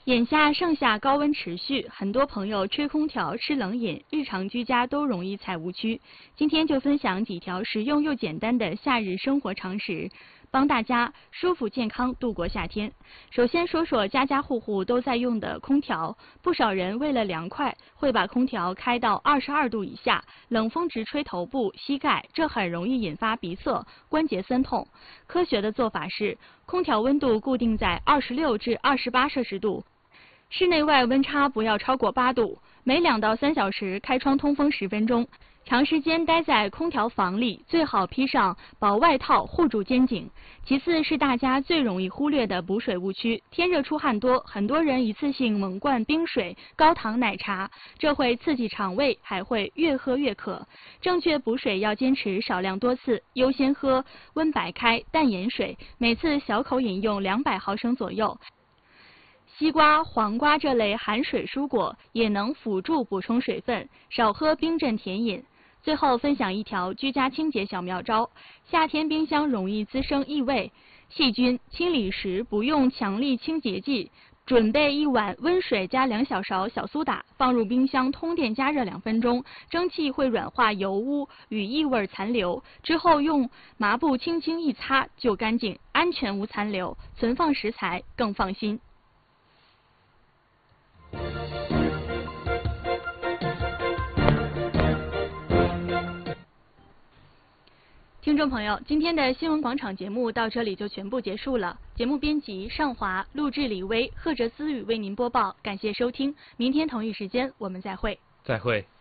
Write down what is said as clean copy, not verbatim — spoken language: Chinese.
眼下盛夏高温持续，很多朋友吹空调、吃冷饮，日常居家都容易踩误区。今天就分享几条实用又简单的夏日生活常识，帮大家舒服健康度过夏天。首先说说家家户户都在用的空调，不少人为了凉快，会把空调开到22度以下，冷风直吹头部、膝盖，这很容易引发鼻塞、关节酸痛。科学的做法是，空调温度固定在26至28摄氏度。室内外温差不要超过8度，每2到3小时开窗通风10分钟。长时间待在空调房里，最好披上薄外套护住肩颈。其次是大家最容易忽略的补水误区，天热出汗多，很多人一次性猛灌冰水、高糖奶茶，这会刺激肠胃，还会越喝越渴。正确补水要坚持少量多次，优先喝温白开、淡盐水，每次小口饮用200毫升左右。西瓜、黄瓜这类含水蔬果也能辅助补充水分，少喝冰镇甜饮。最后分享一条居家清洁小妙招：夏天冰箱容易滋生异味、细菌，清理时不用强力清洁剂，准备1碗温水加2小勺小苏打，放入冰箱通电加热2分钟，蒸汽会软化油污与异味残留，之后用麻布轻轻一擦就干净，安全无残留，存放食材更放心。听众朋友，今天的新闻广场节目到这里就全部结束了。节目编辑尚华，录制李薇、贺哲思雨为您播报，感谢收听。明天同一时间我们再会。 再会。